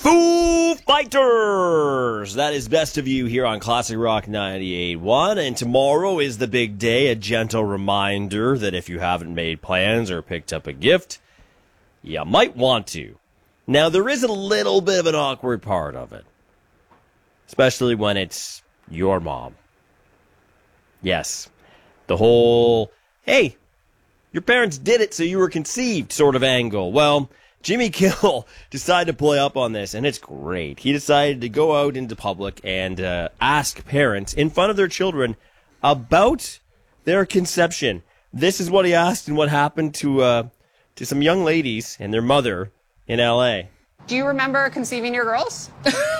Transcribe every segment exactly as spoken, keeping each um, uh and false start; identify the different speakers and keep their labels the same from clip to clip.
Speaker 1: Foo Fighters! That is Best of You here on Classic Rock ninety-eight point one. And tomorrow is the big day, a gentle reminder that if you haven't made plans or picked up a gift, you might want to. Now, there is a little bit of an awkward part of it, especially when it's your mom. Yes, the whole, hey, your parents did it so you were conceived sort of angle. Well, Jimmy Kimmel decided to play up on this, and it's great. He decided to go out into public and uh, ask parents in front of their children about their conception. This is what he asked and what happened to uh, to some young ladies and their mother in L A.
Speaker 2: Do you remember conceiving your girls?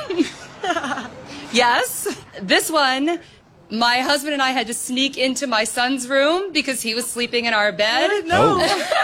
Speaker 3: Yes. This one, my husband and I had to sneak into my son's room because he was sleeping in our bed.
Speaker 1: No.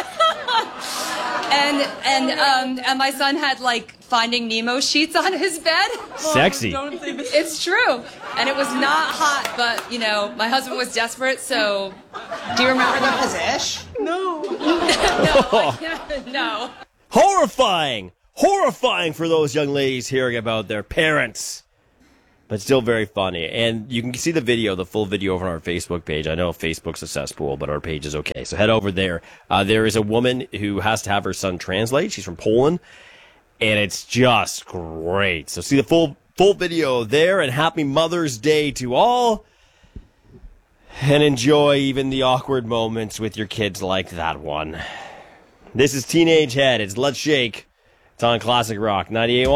Speaker 3: And and um and my son had like Finding Nemo sheets on his bed.
Speaker 1: Sexy.
Speaker 3: It's true. And it was not hot, but you know, my husband was desperate, so
Speaker 2: Do you remember the position?
Speaker 3: no. no, I can't- no.
Speaker 1: Horrifying! Horrifying for those young ladies hearing about their parents. But still very funny. And you can see the video, the full video over on our Facebook page. I know Facebook's a cesspool, but our page is okay. So head over there. Uh, there is a woman who has to have her son translate. She's from Poland. And it's just great. So see the full full video there. And happy Mother's Day to all. And enjoy even the awkward moments with your kids like that one. This is Teenage Head. It's Let's Shake. It's on Classic Rock ninety-eight point one.